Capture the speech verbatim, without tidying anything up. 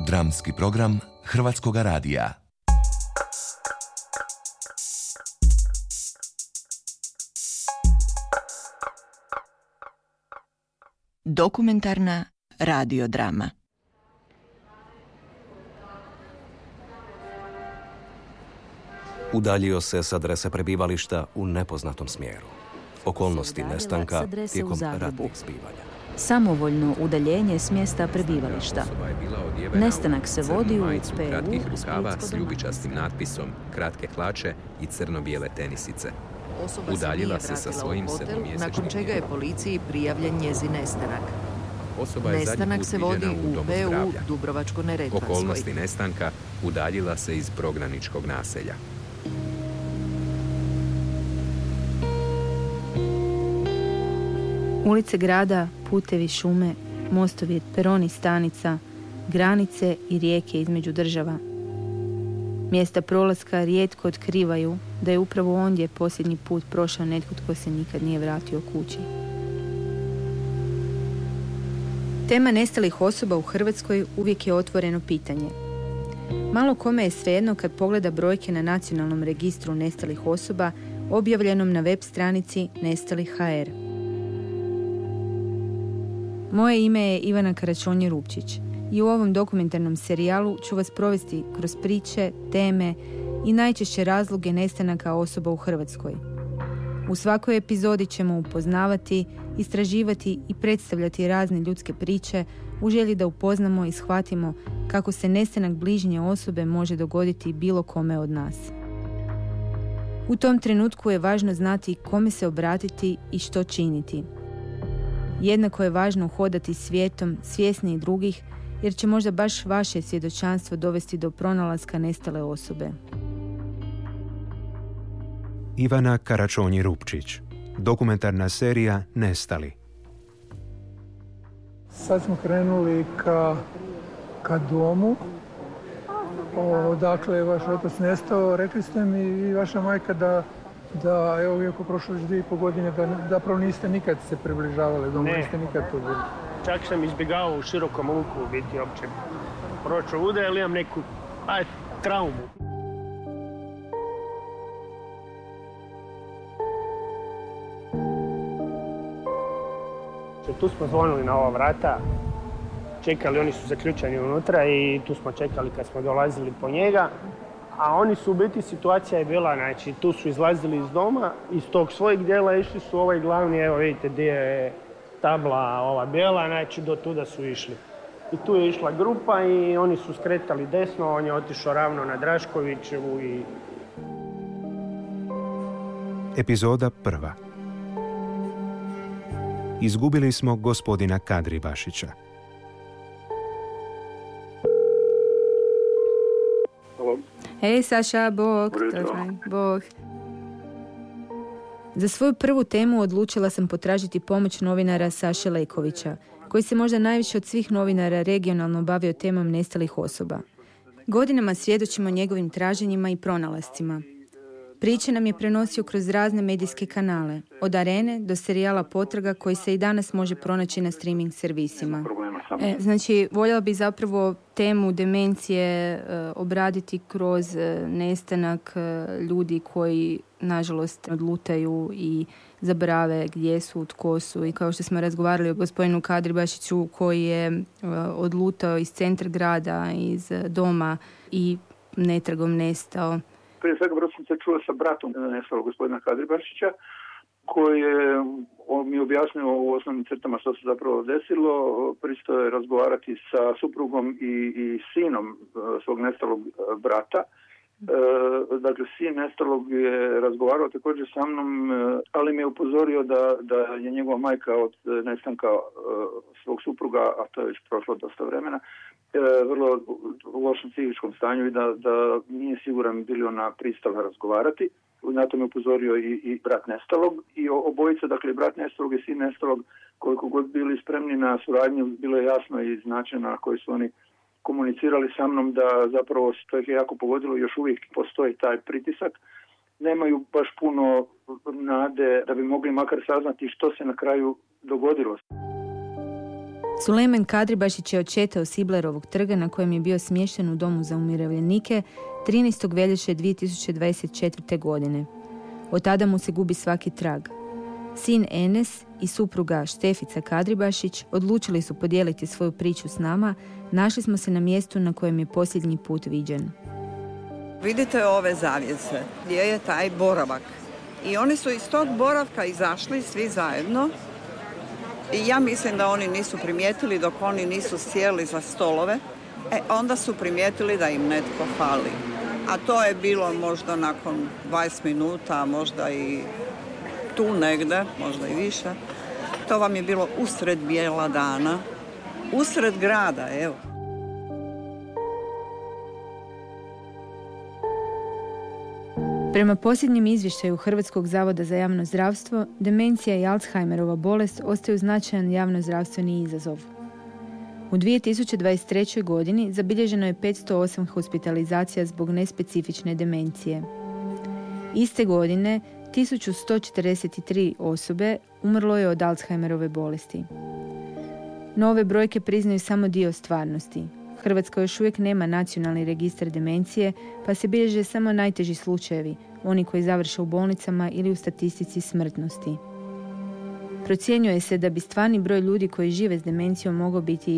Dramski program Hrvatskoga radija. Dokumentarna radiodrama. Udaljio se s adrese prebivališta u nepoznatom smjeru. Okolnosti nestanka tijekom ratnih zbivanja. Samovoljno udaljenje s mjesta prebivališta. Nestanak se vodi u P U kratkih rukava s ljubičastim natpisom, kratke hlače i crno-bijele tenisice. Osoba Udaljila se se sa nije svojim vratila u hotel, sedmomjesečnim nakon čega je policiji prijavljen njezin nestanak. Osoba je zadnji Nestanak put se vodi viđena u u domu P U zdravlja. Dubrovačko-neretvanskoj. Okolnosti nestanka udaljila se iz prognaničkog naselja. Ulice grada, putevi, šume, mostovi, peroni stanica, granice i rijeke između država. Mjesta prolaska rijetko otkrivaju da je upravo ondje posljednji put prošao netko tko se nikad nije vratio kući. Tema nestalih osoba u Hrvatskoj uvijek je otvoreno pitanje. Malo kome je svejedno kad pogleda brojke na nacionalnom registru nestalih osoba objavljenom na web stranici Nestalih ha er. Moje ime je Ivana Karačonje-Rupčić i u ovom dokumentarnom serijalu ću vas provesti kroz priče, teme i najčešće razloge nestanaka osoba u Hrvatskoj. U svakoj epizodi ćemo upoznavati, istraživati i predstavljati razne ljudske priče u želji da upoznamo i shvatimo kako se nestanak bližnje osobe može dogoditi bilo kome od nas. U tom trenutku je važno znati kome se obratiti i što činiti. Jednako je važno hodati svijetom svjesni i drugih, jer će možda baš vaše svjedočanstvo dovesti do pronalaska nestale osobe. Ivana Karačonje-Rupčić. Dokumentarna serija Nestali. Sad smo krenuli ka, ka domu. Odakle je vaš otac nestao. Rekli ste mi i vaša majka da da, evo, iako prošlo već dvije i pol godine, da zapravo niste nikad se približavali domu, niste nikad tu bili. Čak sam izbjegao u širokom luku biti opće prošao ude, ali imam neku, aj, traumu. Tu smo zvonili na ova vrata, čekali, oni su zaključani unutra i tu smo čekali kad smo dolazili po njega. A oni su u biti, situacija je bila, znači tu su izlazili iz doma, iz tog svojeg dijela išli su ovaj glavni, evo vidite gdje je tabla ova bijela, znači do tuda su išli. I tu je išla grupa i oni su skretali desno, on je otišao ravno na Draškovićevu i... Epizoda prva. Izgubili smo gospodina Kadribašića. Hej Saša, bog, bog. Za svoju prvu temu odlučila sam potražiti pomoć novinara Saše Lekovića, koji se možda najviše od svih novinara regionalno bavio temom nestalih osoba. Godinama svjedočimo njegovim traženjima i pronalascima. Priče nam je prenosio kroz razne medijske kanale, od Arene do serijala Potraga koji se i danas može pronaći na streaming servisima. E, znači, voljela bi zapravo temu demencije e, obraditi kroz e, nestanak e, ljudi koji, nažalost, odlutaju i zabrave gdje su, tko su. I kao što smo razgovarali o gospodinu Kadribašiću koji je e, odlutao iz centra grada, iz e, doma i netragom nestao. Prije svega vrlo sam se čuo sa bratom nestalog gospodina Kadribašića, koji je on mi objasnio u osnovnim crtama što se zapravo desilo. Pristao je razgovarati sa suprugom i, i sinom svog nestalog brata. E, dakle, sin nestalog je razgovarao također sa mnom, ali mi je upozorio da, da je njegova majka od nestanka svog supruga, a to je već prošlo dosta vremena, e, vrlo u lošem psihičkom stanju i da, da nije siguran bi li ona pristala razgovarati. Na to me upozorio i, i brat nestalog i obojica, dakle brat nestalog i sin nestalog, koliko god bili spremni na suradnju, bilo je jasno iz načina na koji su oni komunicirali sa mnom da zapravo to ih je jako pogodilo, još uvijek postoji taj pritisak. Nemaju baš puno nade da bi mogli makar saznati što se na kraju dogodilo. Sulejman Kadribašić je odšetao s Iblerovog trga na kojem je bio smješten u domu za umirovljenike trinaestog veljače dvije tisuće dvadeset četvrte. godine. Od tada mu se gubi svaki trag. Sin Enes i supruga Štefica Kadribašić odlučili su podijeliti svoju priču s nama. Našli smo se na mjestu na kojem je posljednji put viđen. Vidite ove zavjese, gdje je taj boravak. I oni su iz tog boravka izašli svi zajedno. I ja mislim da oni nisu primijetili dok oni nisu sjeli za stolove. E, onda su primijetili da im netko fali. A to je bilo možda nakon dvadeset minuta, možda i tu negde, možda i više. To vam je bilo usred bijela dana, usred grada, evo. Prema posljednjem izvještaju Hrvatskog zavoda za javno zdravstvo, demencija i Alzheimerova bolest ostaju značajan javnozdravstveni izazov. U dvije tisuće dvadeset trećoj. godini zabilježeno je petsto osam hospitalizacija zbog nespecifične demencije. Iste godine tisuću sto četrdeset tri osobe umrlo je od Alzheimerove bolesti. No ove brojke priznaju samo dio stvarnosti. Hrvatska još uvijek nema nacionalni registar demencije, pa se bilježe samo najteži slučajevi, oni koji završe u bolnicama ili u statistici smrtnosti. Procjenjuje se da bi stvarni broj ljudi koji žive s demencijom mogao biti